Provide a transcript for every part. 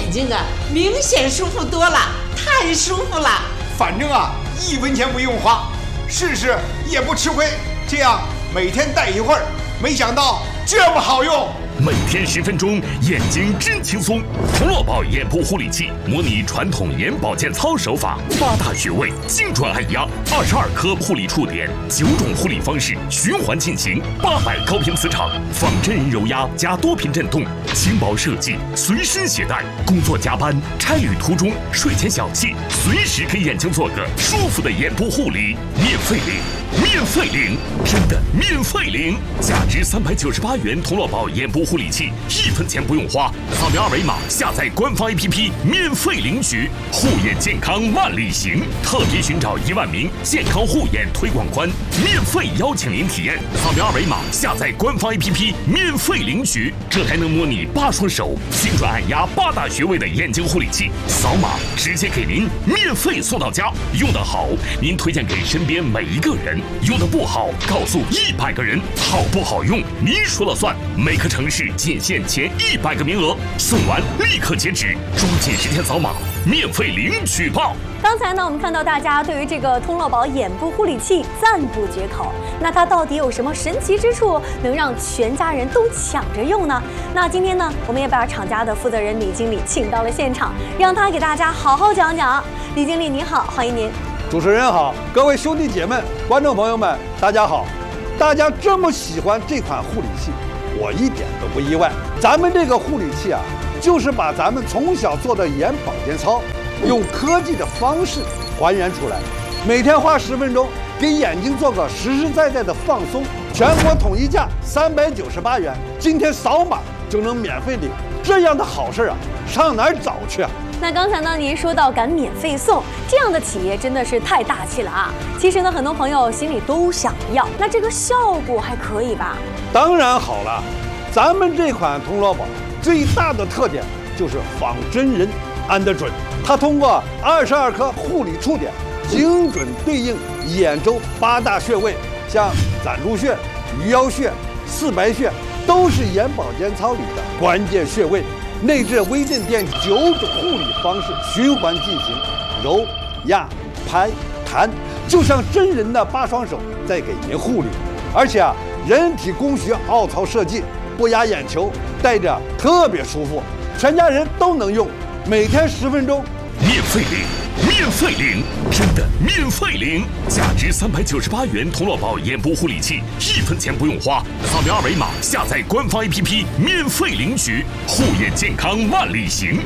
睛啊明显舒服多了，太舒服了。 反正啊1分钱不用花，试试也不吃亏。这样每天戴一会儿，没想到这么好用。 每天10分钟，眼睛真轻松。童乐宝眼部护理器模拟传统眼保健操手法，8大穴位精准按压，22颗护理触点，9种护理方式循环进行，800高频磁场，仿真人揉压加多频震动，轻薄设计，随身携带。工作加班、差旅途中、睡前小憩，随时给眼睛做个舒服的眼部护理，免费领，免费领，真的免费领！价值398元童乐宝眼部护理器，1分钱不用花，扫描2维码下载官方 APP 免费领取。护眼健康万里行，特别寻找1万名健康护眼推广官，免费邀请您体验。扫描2维码下载官方 APP 免费领取，这还能模拟8双手精准按压8大穴位的眼睛护理器，扫码直接给您免费送到家。用得好，您推荐给身边每一个人；用得不好，告诉100个人。好不好用，您说了算。每个城市仅限前100个名额，送完立刻截止，抓紧时间扫码，免费领取吧。 刚才呢，我们看到大家对于这个童乐宝眼部护理器赞不绝口。那它到底有什么神奇之处，能让全家人都抢着用呢？那今天呢，我们也把厂家的负责人李经理请到了现场，让他给大家好好讲讲。李经理您好，欢迎您。 主持人好，各位兄弟姐妹、观众朋友们，大家好。大家这么喜欢这款护理器，我一点都不意外。咱们这个护理器啊，就是把咱们从小做的眼保健操，用科技的方式还原出来，每天花10分钟，给眼睛做个实实在在的放松。全国统一价398元，今天扫码就能免费领，这样的好事啊，上哪儿找去啊？ 那刚才呢，您说到敢免费送，这样的企业真的是太大气了啊！其实呢，很多朋友心里都想要，那这个效果还可以吧？ 当然好了，咱们这款童乐宝最大的特点就是仿真人按得准，它通过22颗护理触点，精准对应眼周8大穴位，像攒竹穴、鱼腰穴、四白穴，都是眼保健操里的关键穴位。内置微震电9种护理方式循环进行，揉、压、拍、弹，就像真人的8双手在给您护理。而且啊，人体工学凹槽设计，不压眼球，戴着特别舒服，全家人都能用。每天10分钟， 免费领，免费领，真的免费领！价值398元童乐宝眼部护理器，1分钱不用花，扫描2维码下载官方 APP 免费领取。护眼健康万里行。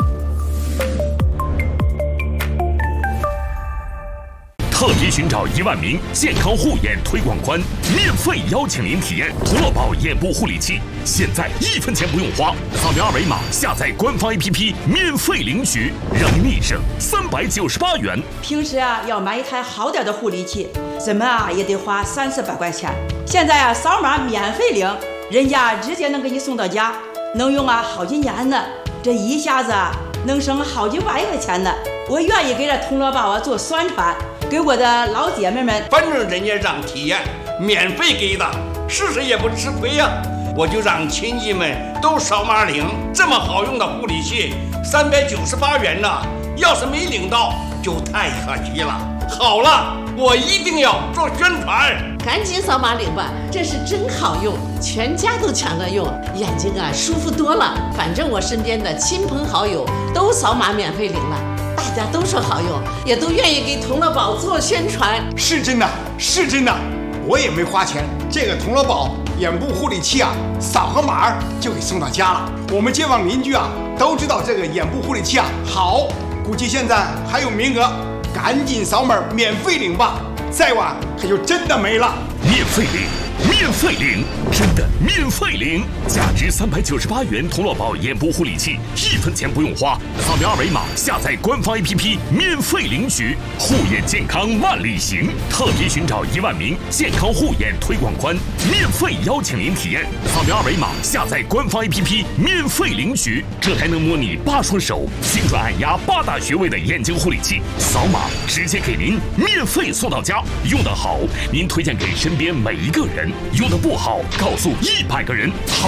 特别寻找1万名健康护眼推广官，免费邀请您体验童乐宝眼部护理器。现在1分钱不用花，扫描2维码下载官方 APP 免费领取，让您立省398元。 平时啊要买一台好点的护理器，怎么啊也得花30把块钱。现在啊扫码免费领，人家直接能给你送到家，能用啊好几年呢。这一下子啊能省好几万块钱呢。我愿意给这童乐宝啊做宣传，给我的老姐妹们。 反正人家让体验，免费给的，试试也不吃亏呀。我就让亲戚们都扫码领，这么好用的护理器，398元呢，要是没领到就太可惜了。好了，我一定要做宣传， 赶紧扫码领吧，这是真好用，全家都抢着用，眼睛啊舒服多了。反正我身边的亲朋好友都扫码免费领了，大家都说好用，也都愿意给童乐宝做宣传。 是真的，是真的，我也没花钱，这个童乐宝眼部护理器啊，扫个码就给送到家了。我们街坊邻居啊都知道这个眼部护理器啊好，估计现在还有名额，赶紧扫码免费领吧，再晚可就真的没了。 免费领，免费领，真的免费领！价值398元童乐宝眼部护理器，1分钱不用花，扫描2维码下载官方 APP 免费领取。护眼健康万里行，特别寻找1万名健康护眼推广官，免费邀请您体验。扫描2维码下载官方 APP 免费领取，这还能模拟8双手精准按压8大穴位的眼睛护理器，扫码直接给您免费送到家。用得好，您推荐给身边每一个人；用得不好，告诉100个人。好